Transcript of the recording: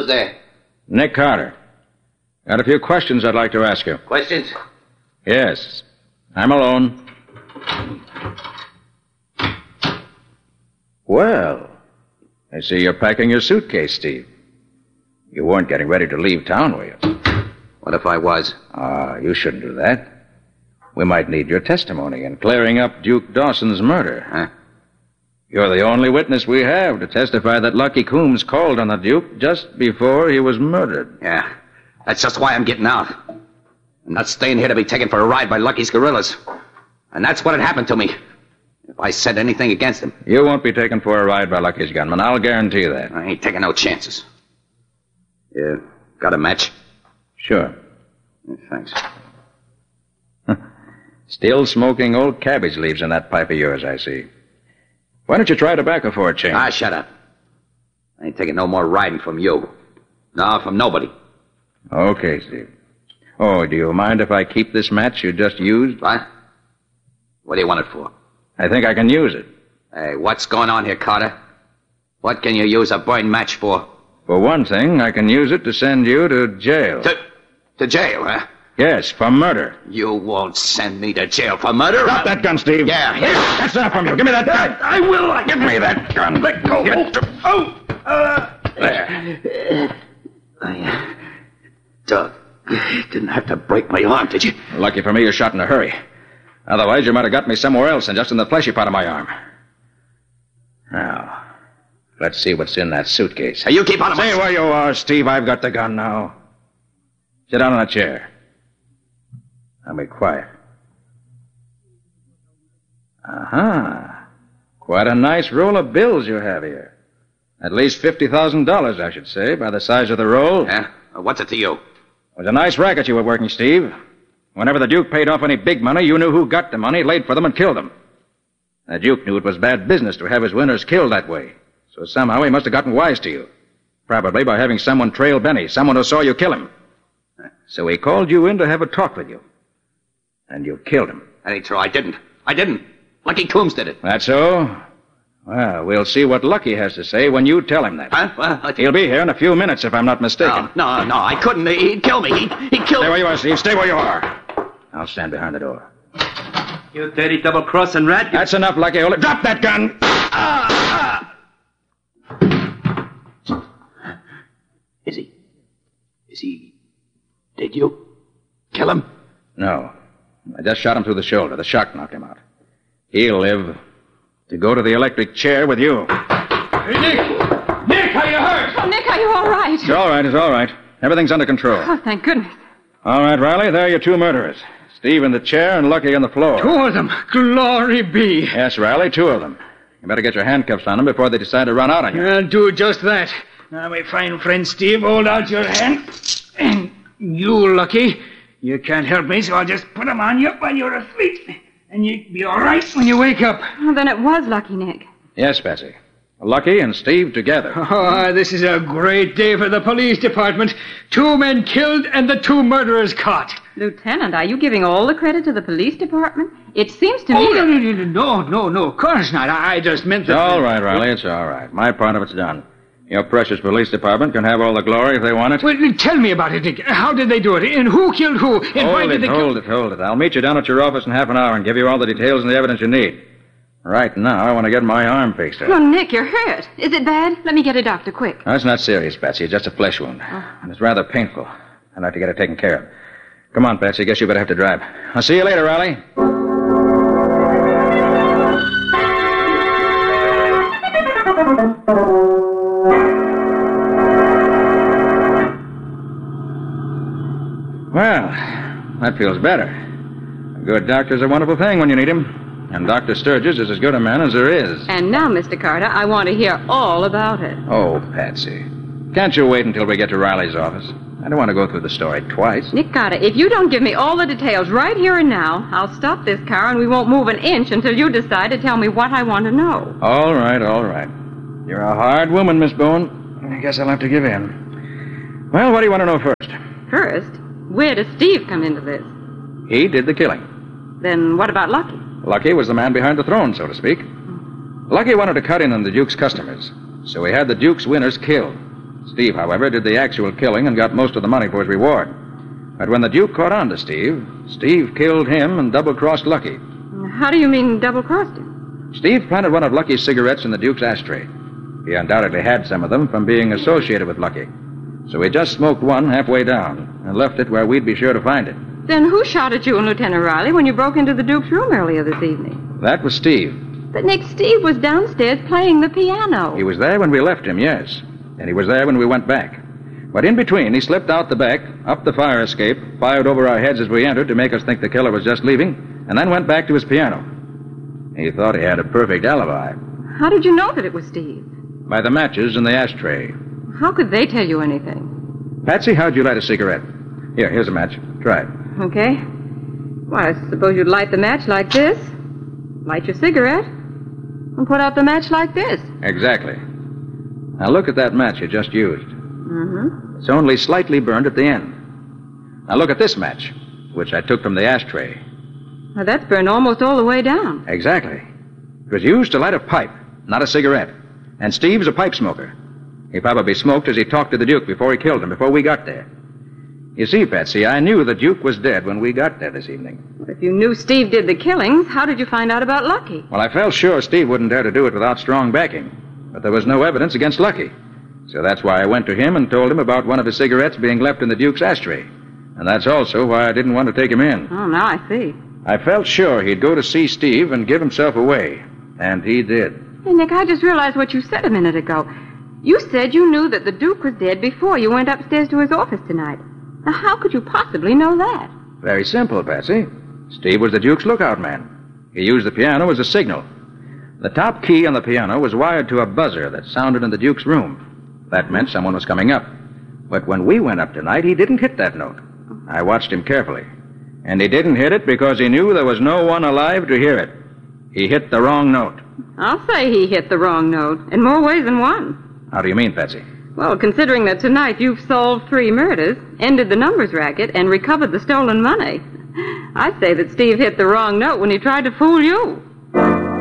there? Nick Carter. Got a few questions I'd like to ask you. Questions? Yes. I'm alone. Well, I see you're packing your suitcase, Steve. You weren't getting ready to leave town, were you? What if I was? You shouldn't do that. We might need your testimony in clearing up Duke Dawson's murder. Huh? You're the only witness we have to testify that Lucky Coombs called on the Duke just before he was murdered. Yeah. That's just why I'm getting out. I'm not staying here to be taken for a ride by Lucky's guerrillas. And that's what had happened to me. If I said anything against him... You won't be taken for a ride by Lucky's gunmen. I'll guarantee that. I ain't taking no chances. You got a match? Sure. Thanks. Still smoking old cabbage leaves in that pipe of yours, I see. Why don't you try tobacco for a change? Shut up. I ain't taking no more riding from you. No, from nobody. Okay, Steve. Oh, do you mind if I keep this match you just used? What? What do you want it for? I think I can use it. Hey, what's going on here, Carter? What can you use a burned match for? For one thing, I can use it to send you to jail. To jail, huh? Yes, for murder. You won't send me to jail for murder? Drop that gun, Steve. Yeah. That's enough from you. Give me that gun. I will. Give me that gun. Let go. There. Doug, you didn't have to break my arm, did you? Lucky for me you shot in a hurry. Otherwise, you might have got me somewhere else than just in the fleshy part of my arm. Now, let's see what's in that suitcase. Hey, you keep out of my... Stay where you are, Steve. I've got the gun now. Sit down on a chair. Now be quiet. Quite a nice roll of bills you have here. At least $50,000, I should say, by the size of the roll. Yeah? What's it to you? It was a nice racket you were working, Steve. Whenever the Duke paid off any big money, you knew who got the money, laid for them, and killed them. The Duke knew it was bad business to have his winners killed that way. So somehow he must have gotten wise to you. Probably by having someone trail Benny, someone who saw you kill him. So he called you in to have a talk with you. And you killed him. That ain't true. I didn't. Lucky Coombs did it. That's so? Well, we'll see what Lucky has to say when you tell him that. Huh? Well, He'll be here in a few minutes, if I'm not mistaken. No, I couldn't. He'd kill me. He'd kill me. Stay where you are, Steve. Stay where you are. I'll stand behind the door. You dirty double-crossing rat. That's enough, Lucky. Hold it. Drop that gun! Is he... Did you kill him? No. I just shot him through the shoulder. The shock knocked him out. He'll live to go to the electric chair with you. Hey, Nick! Nick, are you hurt? Oh, Nick, are you all right? It's all right. Everything's under control. Oh, thank goodness. All right, Riley, there are your two murderers. Steve in the chair and Lucky on the floor. Two of them. Glory be. Yes, Riley, two of them. You better get your handcuffs on them before they decide to run out on you. I'll do just that. Now, my fine friend Steve, hold out your hand. And you, Lucky, you can't help me, so I'll just put them on you while you're asleep. And you'll be all right when you wake up. Well, then it was Lucky, Nick. Yes, Betsy. Lucky and Steve together. Oh, this is a great day for the police department. 2 men killed and the 2 murderers caught. Lieutenant, are you giving all the credit to the police department? It seems to me... Oh, no, of course not. I just meant that... It's all right, Riley, it's all right. My part of it's done. Your precious police department can have all the glory if they want it. Well, tell me about it, Dick. How did they do it? And who killed who? And why did they Hold it. I'll meet you down at your office in half an hour and give you all the details and the evidence you need. Right now, I want to get my arm fixed up. Oh, Nick, you're hurt. Is it bad? Let me get a doctor quick. No, it's not serious, Betsy. It's just a flesh wound. And it's rather painful. I'd like to get it taken care of. Come on, Betsy. Guess you better have to drive. I'll see you later, Riley. Well, that feels better. A good doctor's a wonderful thing when you need him. And Dr. Sturgis is as good a man as there is. And now, Mr. Carter, I want to hear all about it. Oh, Patsy. Can't you wait until we get to Riley's office? I don't want to go through the story twice. Nick Carter, if you don't give me all the details right here and now, I'll stop this car and we won't move an inch until you decide to tell me what I want to know. All right. You're a hard woman, Miss Boone. I guess I'll have to give in. Well, what do you want to know first? First, where does Steve come into this? He did the killing. Then what about Lucky? Lucky was the man behind the throne, so to speak. Lucky wanted to cut in on the Duke's customers, so he had the Duke's winners killed. Steve, however, did the actual killing and got most of the money for his reward. But when the Duke caught on to Steve, Steve killed him and double-crossed Lucky. How do you mean double-crossed him? Steve planted one of Lucky's cigarettes in the Duke's ashtray. He undoubtedly had some of them from being associated with Lucky. So he just smoked one halfway down and left it where we'd be sure to find it. Then who shot at you and Lieutenant Riley when you broke into the Duke's room earlier this evening? That was Steve. But, Nick, Steve was downstairs playing the piano. He was there when we left him, yes. And he was there when we went back. But in between, he slipped out the back, up the fire escape, fired over our heads as we entered to make us think the killer was just leaving, and then went back to his piano. He thought he had a perfect alibi. How did you know that it was Steve? By the matches in the ashtray. How could they tell you anything? Patsy, how'd you light a cigarette? Here's a match. Try it. Okay. Well, I suppose you'd light the match like this, light your cigarette, and put out the match like this. Exactly. Now look at that match you just used. Mm-hmm. It's only slightly burned at the end. Now look at this match, which I took from the ashtray. Well, that's burned almost all the way down. Exactly. It was used to light a pipe, not a cigarette. And Steve's a pipe smoker. He probably smoked as he talked to the Duke before he killed him, before we got there. You see, Patsy, I knew the Duke was dead when we got there this evening. Well, if you knew Steve did the killings, how did you find out about Lucky? Well, I felt sure Steve wouldn't dare to do it without strong backing. But there was no evidence against Lucky. So that's why I went to him and told him about one of his cigarettes being left in the Duke's ashtray. And that's also why I didn't want to take him in. Oh, now I see. I felt sure he'd go to see Steve and give himself away. And he did. Hey, Nick, I just realized what you said a minute ago. You said you knew that the Duke was dead before you went upstairs to his office tonight. Now, how could you possibly know that? Very simple, Patsy. Steve was the Duke's lookout man. He used the piano as a signal. The top key on the piano was wired to a buzzer that sounded in the Duke's room. That meant someone was coming up. But when we went up tonight, he didn't hit that note. I watched him carefully. And he didn't hit it because he knew there was no one alive to hear it. He hit the wrong note. I'll say he hit the wrong note, in more ways than one. How do you mean, Patsy? Well, considering that tonight you've solved 3 murders, ended the numbers racket, and recovered the stolen money, I'd say that Steve hit the wrong note when he tried to fool you.